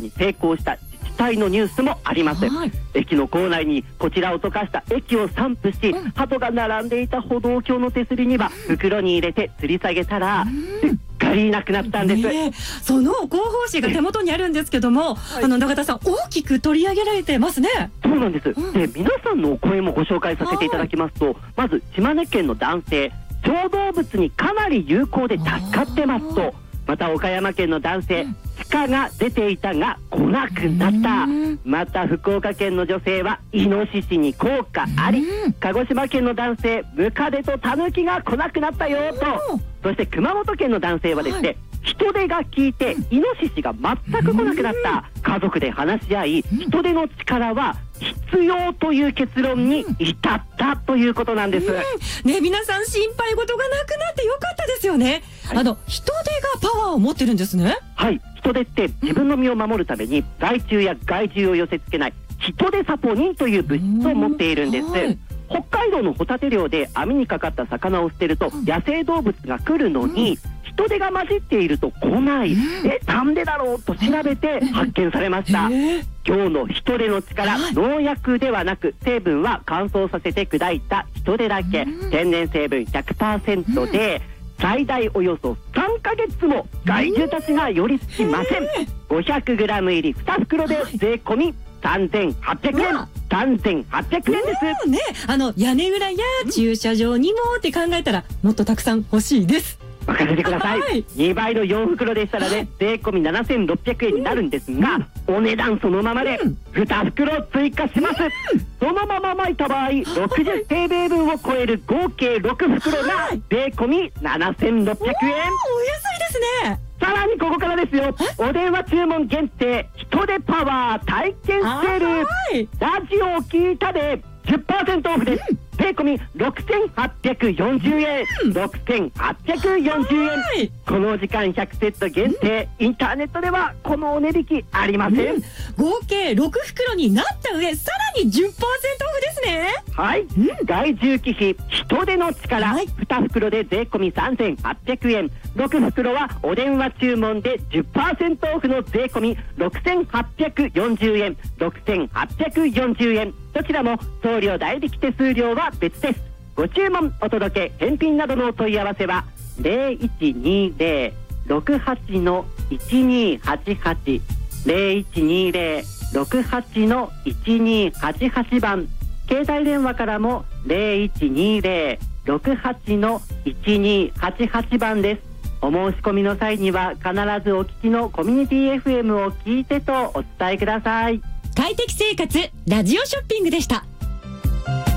に成功した自治体のニュースもあります。駅の構内にこちらを溶かした液を散布し、鳩が並んでいた歩道橋の手すりには袋に入れて吊り下げたらすっかりなくなったんです。 その広報誌が手元にあるんですけども、永田さん大きく取り上げられてますね。 そうなんです。で、皆さんのお声もご紹介させていただきますと、まず島根県の男性、小動物にかなり有効で助かってますと、また岡山県の男性、鹿が出ていたが来なくなった。また福岡県の女性はイノシシに効果あり。鹿児島県の男性、ムカデとタヌキが来なくなったよと。そして熊本県の男性はですね、人手が効いてイノシシが全く来なくなった。家族で話し合い、人手の力は必要という結論に至ったということなんです。 ね、皆さん心配事がなくなってよかったですよね。人手がパワーを持ってるんですね。 はい、人手って自分の身を守るために害虫や害獣を寄せ付けない人手サポニンという物質を持っているんです。北海道のホタテ漁で網にかかった魚を捨てると野生動物が来るのに、人手が混じっていると来ない。なんでだろうと調べて発見されました。今日の人手の力、農薬ではなく成分は乾燥させて砕いた人手だけ、天然成分 100% で最大およそ3ヶ月も害獣たちが寄りつきません。500g 入り2袋で税込み3800円。3800円ですね。屋根裏や駐車場にもって考えたらもっとたくさん欲しいです。 任せてください。2倍の4袋でしたらね、税込み7600円になるんですが、お値段そのままで2袋追加します。そのまま巻いた場合、60平米分を超える合計6袋が税込み7600円。お安いですね。 さらにここからですよ。お電話注文限定人手パワー体験セール。ラジオを聞いたで 10% オフです。税込み6840円。6840円。この時間100セット限定。インターネットではこのお値引きありません。 合計6袋になった上、さらに 10% オフですね。 はい、害獣忌避人手の力、2袋で税込み3800円。6袋はお電話注文で 10% オフの税込み6840円。6840円。どちらも送料代引き手数料は別です。ご注文お届け返品などのお問い合わせは 0120-68-1288 0120-68-1288 番。携帯電話からも 0120-68-1288 番です。お申し込みの際には必ずお聞きのコミュニティ FM を聞いてとお伝えください。 快適生活ラジオショッピングでした。